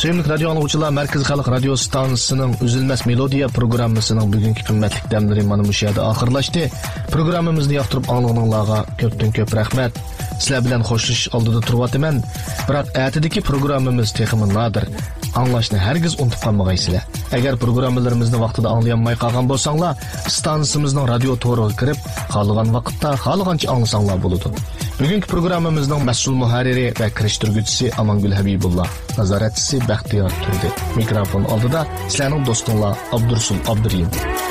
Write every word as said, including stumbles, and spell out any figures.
Sevimli radyo anlıqçılar, Merkez Xalq Radio Stansiyasının Üzülməz Melodiya programmasının bugünkü qimmatli dəmləri mana bu yerdə axırlaşdı. Programmamızı yaxtırıb anlığınızlarga köpdən köp rəhmət. Sizlər bilan xoşluş aldıda turvatıman. Biroq ətidəki programmamız texmi nadir. Anlaşını hergiz unutup qalmağaysızlar. Əgər proqramlarımızı vaxtida anlayanmay qalğan bolsanglar, stansiyamızın radio toruğa kirib, xalığan vaqtda, xalığancha anlasanglar boludu. Bugünkü proqramımızın məsul muharriri və kirişdirgüçüsü Amangül Habibullah, nazaratçısı Baxtiyar Turdi. Mikrofon aldıda sizlərning dostunlar Abdursul Abduriyim.